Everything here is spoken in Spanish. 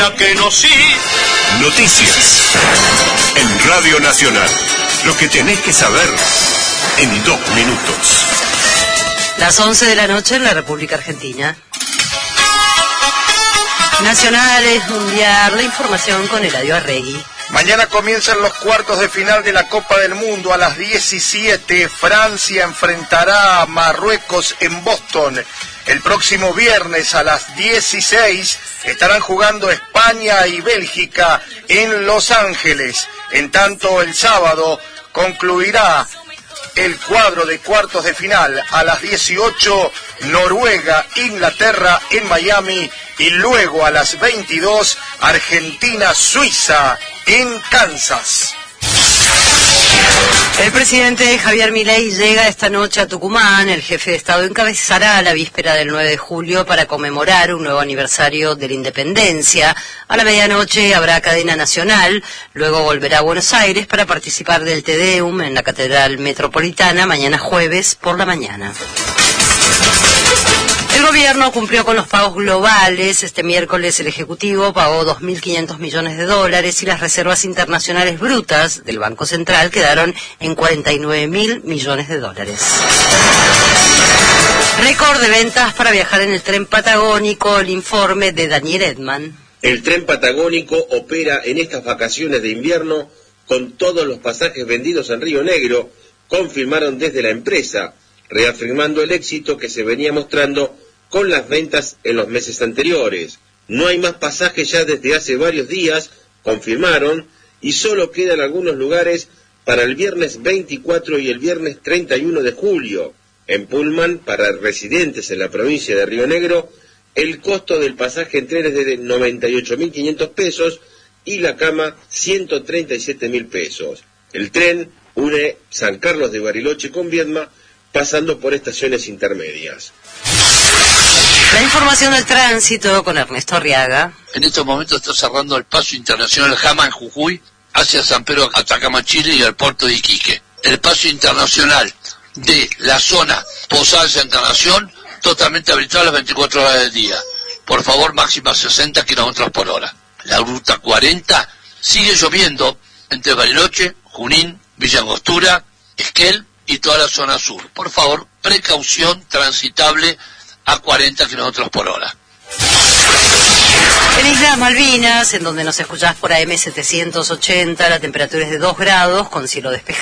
Que no sí. Noticias en Radio Nacional. Lo que tenés que saber en 2 minutos. Las 11 de la noche en la República Argentina. Nacionales, Mundial, la información con Eladio Arregui. Mañana comienzan los cuartos de final de la Copa del Mundo a las 17. Francia enfrentará a Marruecos en Boston. El próximo viernes a las 16 estarán jugando España y Bélgica en Los Ángeles. En tanto, el sábado concluirá el cuadro de cuartos de final a las 18, Noruega, Inglaterra en Miami, y luego a las 22, Argentina, Suiza en Kansas. El presidente Javier Milei llega esta noche a Tucumán. El jefe de Estado encabezará la víspera del 9 de julio para conmemorar un nuevo aniversario de la independencia. A la medianoche habrá cadena nacional, luego volverá a Buenos Aires para participar del Te Deum en la Catedral Metropolitana mañana jueves por la mañana. El gobierno cumplió con los pagos globales. Este miércoles el Ejecutivo pagó $2.500 millones y las reservas internacionales brutas del Banco Central quedaron en $49.000 millones. Récord de ventas para viajar en el tren patagónico, el informe de Daniel Edman. El tren patagónico opera en estas vacaciones de invierno con todos los pasajes vendidos en Río Negro, confirmaron desde la empresa, reafirmando el éxito que se venía mostrando con las ventas en los meses anteriores. No hay más pasajes ya desde hace varios días, confirmaron, y solo quedan algunos lugares para el viernes 24 y el viernes 31 de julio. En Pullman, para residentes en la provincia de Río Negro, el costo del pasaje en tren es de 98.500 pesos y la cama 137.000 pesos. El tren une San Carlos de Bariloche con Viedma, pasando por estaciones intermedias. La información del tránsito con Ernesto Arriaga. En estos momentos está cerrando el paso internacional Jama en Jujuy hacia San Pedro, Atacama, Chile y el puerto de Iquique. El paso internacional de la zona Posadas Encarnación totalmente habilitado las 24 horas del día. Por favor, máxima 60 kilómetros por hora. La ruta 40 sigue lloviendo entre Bariloche, Junín, Villa Angostura, Esquel y toda la zona sur. Por favor, precaución transitable a 40 kilómetros por hora. En Islas Malvinas, en donde nos escuchás por AM 780, la temperatura es de 2 grados, con cielo despejado.